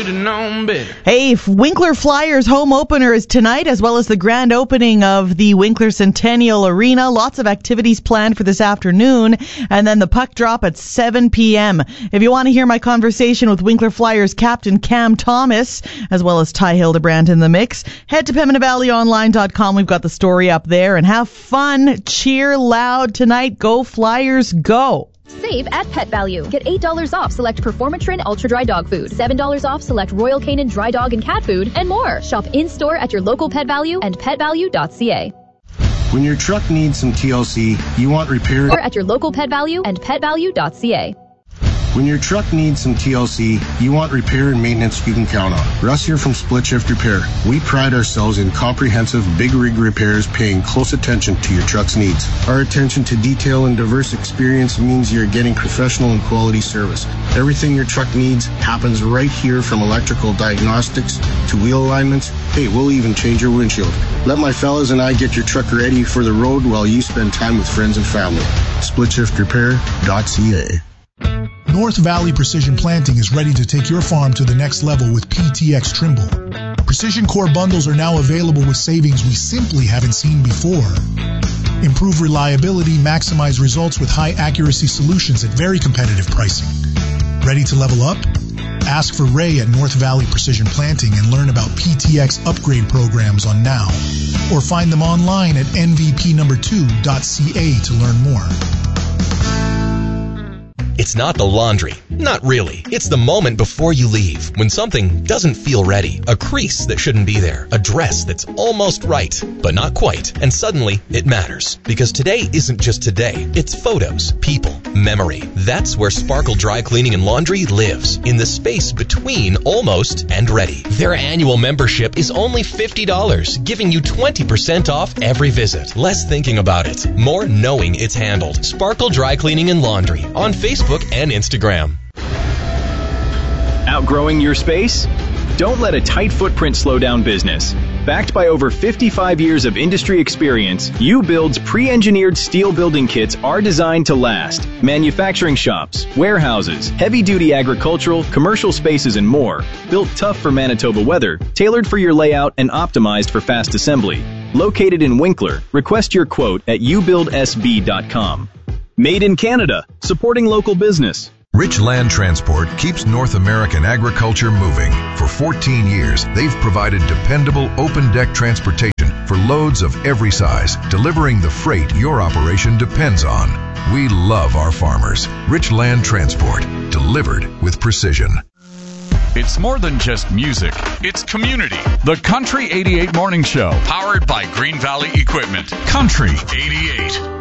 should have known better. Hey, Winkler Flyers home opener is tonight, as well as the grand opening of the Winkler Centennial Arena. Lots of activities planned for this afternoon, and then the puck drop at 7 p.m. If you want to hear my conversation with Winkler Flyers captain Cam Thomas, as well as Ty Hildebrandt in the mix, head to PembinaValleyOnline.com. We've got the story up there, and have fun. Cheer loud tonight. Go Flyers, go. Save at Pet Value. Get $8 off select Performatrin Ultra Dry Dog Food, $7 off select Royal Canin Dry Dog and Cat Food, and more. Shop in-store at your local Pet Value and petvalue.ca. When your truck needs some TLC, you want repair... Or at your local Pet Value and petvalue.ca. When your truck needs some TLC, you want repair and maintenance you can count on. Russ here from Split Shift Repair. We pride ourselves in comprehensive big rig repairs, paying close attention to your truck's needs. Our attention to detail and diverse experience means you're getting professional and quality service. Everything your truck needs happens right here, from electrical diagnostics to wheel alignments. Hey, we'll even change your windshield. Let my fellas and I get your truck ready for the road while you spend time with friends and family. SplitShiftRepair.ca. North Valley Precision Planting is ready to take your farm to the next level with PTx Trimble. Precision Core bundles are now available with savings we simply haven't seen before. Improve reliability, maximize results with high accuracy solutions at very competitive pricing. Ready to level up? Ask for Ray at North Valley Precision Planting and learn about PTx upgrade programs on Now. Or find them online at nvp2.ca to learn more. It's not the laundry. Not really. It's the moment before you leave, when something doesn't feel ready. A crease that shouldn't be there. A dress that's almost right, but not quite. And suddenly, it matters. Because today isn't just today. It's photos, people, memory. That's where Sparkle Dry Cleaning and Laundry lives. In the space between almost and ready. Their annual membership is only $50, giving you 20% off every visit. Less thinking about it, more knowing it's handled. Sparkle Dry Cleaning and Laundry on Facebook and Instagram. Outgrowing your space? Don't let a tight footprint slow down business. Backed by over 55 years of industry experience, U-Build's pre-engineered steel building kits are designed to last. Manufacturing shops, warehouses, heavy-duty agricultural, commercial spaces, and more. Built tough for Manitoba weather, tailored for your layout, and optimized for fast assembly. Located in Winkler, request your quote at ubuildsb.com. Made in Canada, supporting local business. Rich Land Transport keeps North American agriculture moving. For 14 years, they've provided dependable open-deck transportation for loads of every size, delivering the freight your operation depends on. We love our farmers. Rich Land Transport, delivered with precision. It's more than just music. It's community. The Country 88 Morning Show, powered by Green Valley Equipment. Country 88.